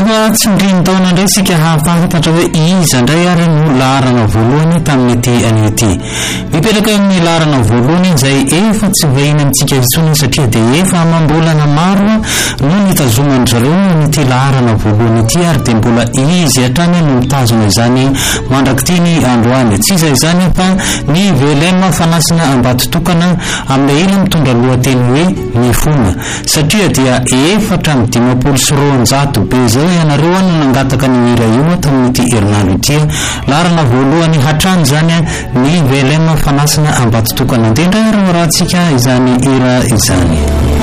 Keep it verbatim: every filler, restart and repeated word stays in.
Rehefa tsy miriny taona indray sika hafantatra hoe iza indray ary no laharana voalohany tamin'ity an'ity. Mipetraka amin'ny laharana voalohany izay efa tsy vahiny amintsika intsony satria dia efa amam-bolana maro no nitazomany zareo n'ity laharana voalohany ity ary dia mbola izy hatrany no mitazona izany mandrakity ny androany. Tsy izay izany fa ny V L M fanasina ambatotokana amin'ilay ila mitondra lohateny hoe ny fona satria dia efatra amin'ny dimampolo sy roanjato be zao ianareo no nangataka ny hira io tamin'ity herinandro ity. Laharana voalohany hatrany izany ny V L M fanasina ambatotokana. Indrindra raha rahantsika izany hira izany.